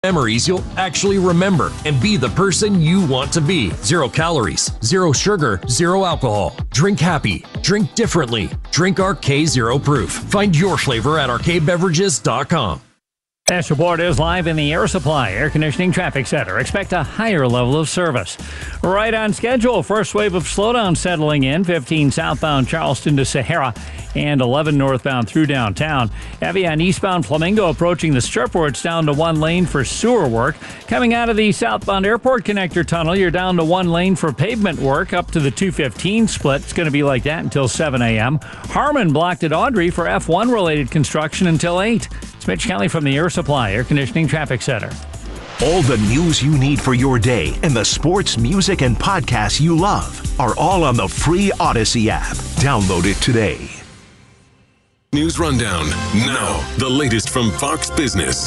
Memories you'll actually remember and be the person you want to be. 0 calories, 0 sugar, 0 alcohol. Drink happy. Drink differently. Drink RK Zero Proof. Find your flavor at rkbeverages.com. This report is live in the Air Supply Air Conditioning Traffic Center. Expect a higher level of service. Right on schedule. First wave of slowdown settling in. 15 southbound Charleston to Sahara and 11 northbound through downtown. Heavy on eastbound Flamingo approaching the strip where it's down to 1 lane for sewer work. Coming out of the southbound airport connector tunnel, you're down to 1 lane for pavement work up to the 215 split. It's going to be like that until 7 a.m. Harmon blocked at Audrey for F1 related construction until 8. It's Mitch Kelly from the Air Supply Air Conditioning Traffic Center. All the news you need for your day and the sports, music, and podcasts you love are all on the free Odyssey app. Download it today. News Rundown. Now, the latest from Fox Business.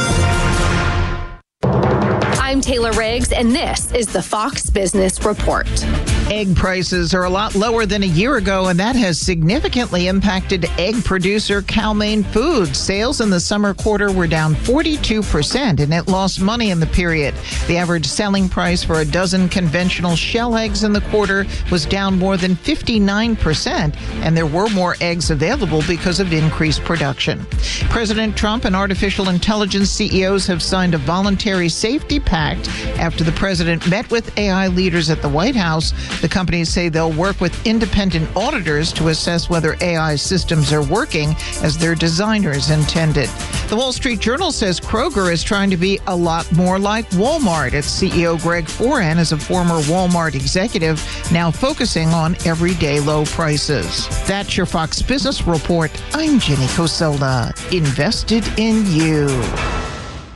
I'm Taylor Riggs, and this is the Fox Business Report. Egg prices are a lot lower than a year ago, and that has significantly impacted egg producer Cal-Maine Foods. Sales in the summer quarter were down 42%, and it lost money in the period. The average selling price for a dozen conventional shell eggs in the quarter was down more than 59%, and there were more eggs available because of increased production. President Trump and artificial intelligence CEOs have signed a voluntary safety pact after the president met with AI leaders at the White House. The companies say they'll work with independent auditors to assess whether AI systems are working as their designers intended. The Wall Street Journal says Kroger is trying to be a lot more like Walmart. Its CEO Greg Foran is a former Walmart executive, now focusing on everyday low prices. That's your Fox Business Report. I'm Jenny Coselda. Invested in you.